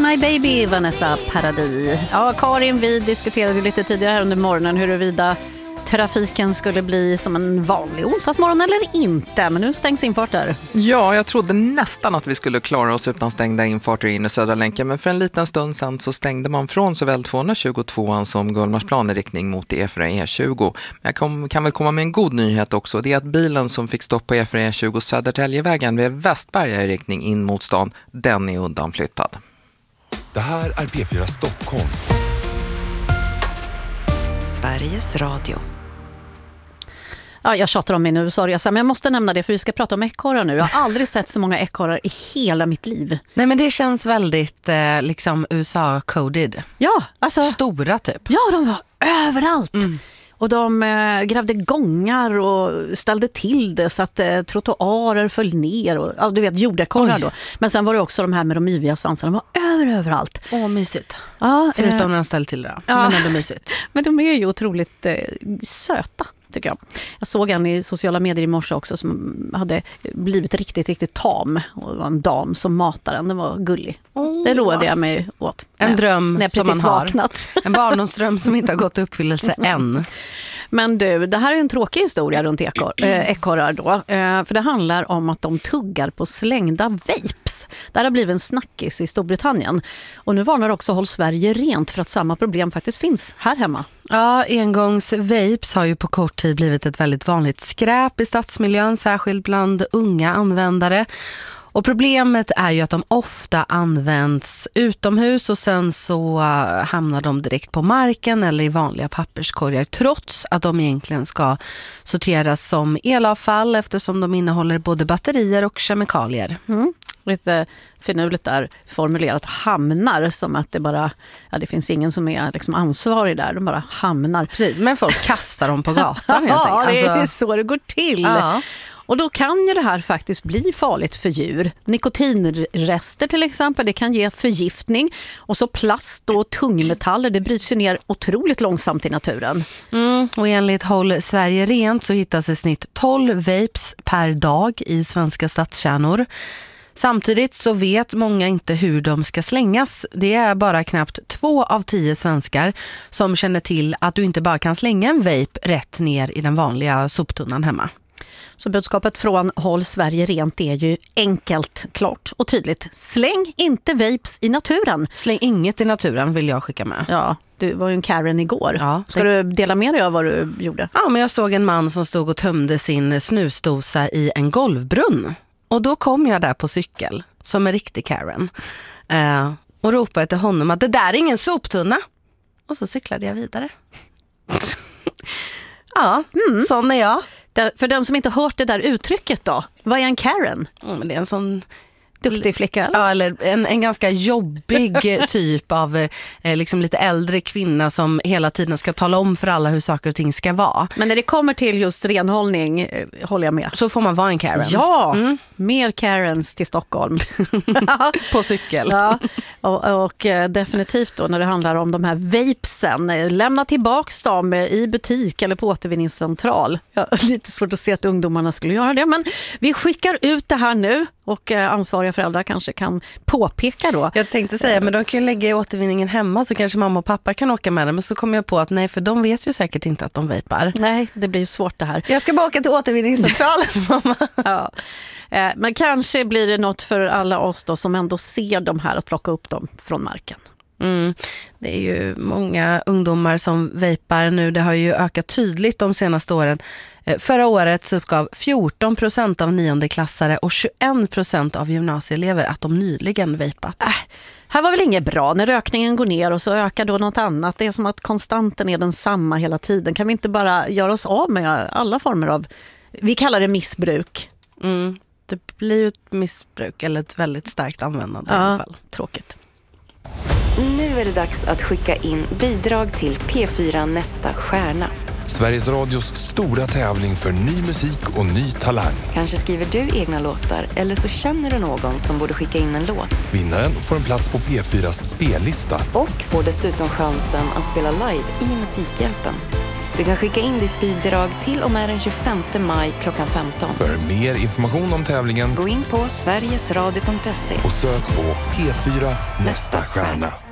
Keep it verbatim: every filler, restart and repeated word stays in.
My Baby, Vanessa Paradis. Ja, Karin, vi diskuterade lite tidigare här under morgonen huruvida trafiken skulle bli som en vanlig onsdagsmorgon eller inte. Men nu stängs infarter. Ja, jag trodde nästan att vi skulle klara oss utan stängda infarter in i Södra länken. Men för en liten stund sedan så stängde man från såväl tvåhundratjugotvåan som Gullmarsplan i riktning mot E fyra E tjugo. Men jag kom, kan väl komma med en god nyhet också. Det är att bilen som fick stopp på E fyra E tjugo Södertäljevägen vid Västberga i riktning in mot stan, den är undanflyttad. Det här är P fyra Stockholm. Sveriges Radio. Ja, jag tjatar om min U S A-resa, men jag måste nämna det för vi ska prata om ekorrar nu. Jag har aldrig sett så många ekorrar i hela mitt liv. Nej, men det känns väldigt eh, liksom U S A-coded. Ja, alltså... Stora typ. Ja, de var överallt. Mm. Och de eh, grävde gångar och ställde till det så att eh, trottoarer föll ner. Och, ja, du vet, jordekorrar då. Men sen var det också de här med de yviga svansarna. De var över, överallt. Åh, mysigt. Ja, Förutom eh, när de ställde till det. Ja. Men ändå mysigt. Men de är ju otroligt eh, söta, tycker jag. Jag såg en i sociala medier i morse också som hade blivit riktigt, riktigt tam. Och det var en dam som matade den. Den var gullig. Oh. Det rådde jag mig åt. En dröm när jag som man har. Vaknat. En barndomsdröm som inte har gått i uppfyllelse än. Men du, det här är en tråkig historia runt ekor, äh, ekorrar då. Äh, för det handlar om att de tuggar på slängda vapes. Det här har blivit en snackis i Storbritannien. Och nu varnar också Håll Sverige rent för att samma problem faktiskt finns här hemma. Ja, engångs vapes har ju på kort tid blivit ett väldigt vanligt skräp i stadsmiljön, särskilt bland unga användare. Och problemet är ju att de ofta används utomhus och sen så hamnar de direkt på marken eller i vanliga papperskorgar trots att de egentligen ska sorteras som elavfall eftersom de innehåller både batterier och kemikalier. Mm. Lite finurligt där formulerat hamnar som att det bara, ja, det finns ingen som är liksom ansvarig där, de bara hamnar. Precis, men folk kastar dem på gatan helt ja, enkelt. det är alltså... så det går till. Ja. Och då kan ju det här faktiskt bli farligt för djur. Nikotinrester till exempel, det kan ge förgiftning. Och så plast och tungmetaller, det bryts ju ner otroligt långsamt i naturen. Mm, och enligt Håll Sverige rent så hittas i snitt tolv vapes per dag i svenska stadskärnor. Samtidigt så vet många inte hur de ska slängas. Det är bara knappt två av tio svenskar som känner till att du inte bara kan slänga en vape rätt ner i den vanliga soptunnan hemma. Så budskapet från Håll Sverige rent är ju enkelt, klart och tydligt. Släng inte vapes i naturen. Släng inget i naturen vill jag skicka med. Ja, du var ju en Karen igår. Ja, Ska du dela med dig av vad du gjorde? Ja, men jag såg en man som stod och tömde sin snusdosa i en golvbrunn. Och då kom jag där på cykel, som en riktig Karen. Eh, och ropade till honom att det där är ingen soptunna. Och så cyklade jag vidare. ja, mm. Sån är jag. För den som inte hört det där uttrycket då, vad är en Karen? Mm, men det är en sån duktig flicka, eller? Ja, eller en, en ganska jobbig typ av eh, liksom lite äldre kvinna som hela tiden ska tala om för alla hur saker och ting ska vara. Men när det kommer till just renhållning eh, håller jag med. Så får man vara en Karen. Ja, mm. Mer Karens till Stockholm. På cykel. Ja, och, och definitivt då när det handlar om de här vapesen. Lämna tillbaks dem i butik eller på återvinningscentral. Jag har lite svårt att se att ungdomarna skulle göra det, men vi skickar ut det här nu och ansvariga föräldrar kanske kan påpeka då. Jag tänkte säga, men de kan ju lägga i återvinningen hemma så kanske mamma och pappa kan åka med dem. Men så kom jag på att nej, för de vet ju säkert inte att de vapar. Nej, det blir ju svårt det här. Jag ska bara åka till återvinningscentralen, mamma. Ja. Men kanske blir det något för alla oss då som ändå ser de här att plocka upp dem från marken. Mm. Det är ju många ungdomar som vapar nu. Det har ju ökat tydligt de senaste åren. Förra året så uppgav fjorton procent av niondeklassare och tjugoen procent av gymnasieelever att de nyligen vapat. Äh, här var väl inget bra när rökningen går ner och så ökar då något annat. Det är som att konstanten är densamma hela tiden. Kan vi inte bara göra oss av med alla former av, vi kallar det missbruk. Mm. Det blir ju ett missbruk eller ett väldigt starkt användande ja, i alla fall. Tråkigt. Nu är det dags att skicka in bidrag till P fyra Nästa stjärna. Sveriges Radios stora tävling för ny musik och ny talang. Kanske skriver du egna låtar eller så känner du någon som borde skicka in en låt. Vinnaren får en plats på P fyras spellista. Och får dessutom chansen att spela live i Musikhjälpen. Du kan skicka in ditt bidrag till och med den tjugofemte maj klockan femton. För mer information om tävlingen, Gå in på sverigesradio punkt se och sök på P fyra Nästa stjärna.